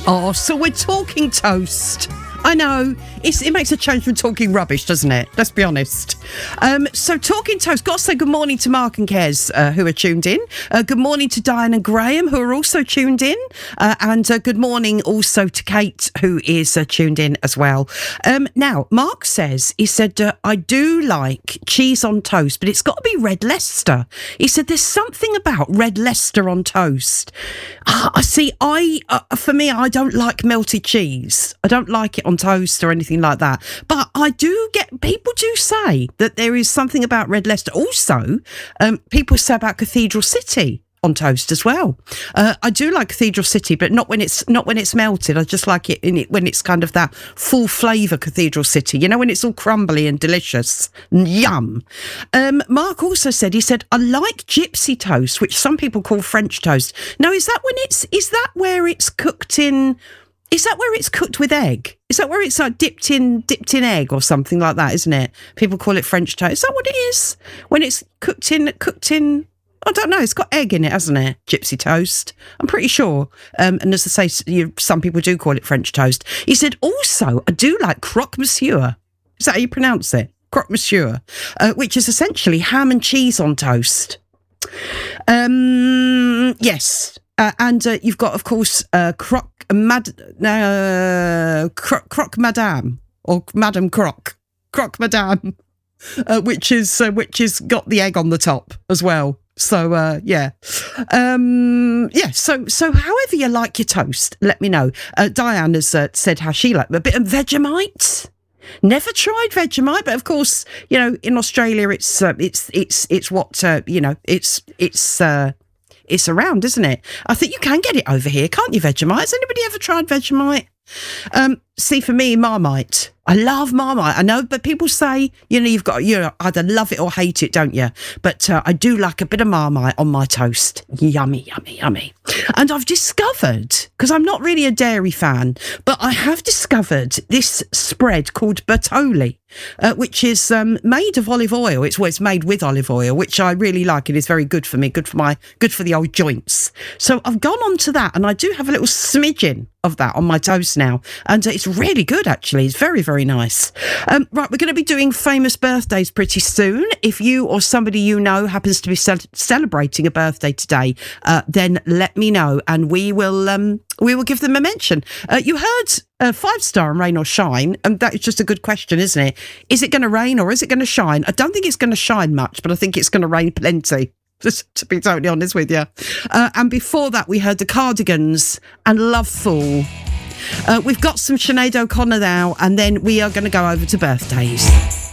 Oh, so we're talking toast. I know, it makes a change from talking rubbish, doesn't it? Let's be honest. So talking toast, got to say good morning to Mark and Kez, who are tuned in. Good morning to Diane and Graham, who are also tuned in. And good morning also to Kate, who is tuned in as well. Now, Mark says, he said, I do like cheese on toast, but it's got to be Red Leicester. He said, there's something about Red Leicester on toast. For me, I don't like melted cheese. I don't like it on toast or anything like that, but I do get people do say that there is something about Red Leicester. Also, people say about Cathedral City on toast as well. I do like Cathedral City, but not when it's melted. I just like it when it's kind of that full flavour Cathedral City, you know, when it's all crumbly and delicious. Yum. Mark also said, I like gypsy toast, which some people call French toast. Now, is that where it's cooked in? Is that where it's cooked with egg? Is that where it's like dipped in egg or something like that, isn't it? People call it French toast. Is that what it is? When it's cooked in, I don't know, it's got egg in it, hasn't it? Gypsy toast. I'm pretty sure. And as I say, some people do call it French toast. He said, also, I do like croque monsieur. Is that how you pronounce it? Croque monsieur, which is essentially ham and cheese on toast. Yes. And you've got, of course, croque madame or Madame Croque madame, which is got the egg on the top as well. So yeah. So however you like your toast, let me know. Diane has said how she liked a bit of Vegemite. Never tried Vegemite, but of course, you know, in Australia, it's what you know, it's around, isn't it? I think you can get it over here, can't you, Vegemite? Has anybody ever tried Vegemite? See, for me, Marmite. I love Marmite. I know, but people say, you know, you either love it or hate it, don't you? But I do like a bit of Marmite on my toast. Yummy, yummy, yummy. And I've discovered, because I'm not really a dairy fan, but I have discovered this spread called Bertolli, which is made of olive oil. It's made with olive oil, which I really like. It is very good for me, good for the old joints. So I've gone on to that, and I do have a little smidgen of that on my toast now, and it's really good, actually. It's very, very nice. Right, we're going to be doing famous birthdays pretty soon. If you or somebody you know happens to be celebrating a birthday today, then let me know, and we will give them a mention. You heard 5-star and rain or shine, and that is just a good question, isn't it? Is it going to rain or is it going to shine? I don't think it's going to shine much, but I think it's going to rain plenty, just to be totally honest with you. And before that, we heard the Cardigans and Loveful. We've got some Sinead O'Connor now, and then we are going to go over to birthdays.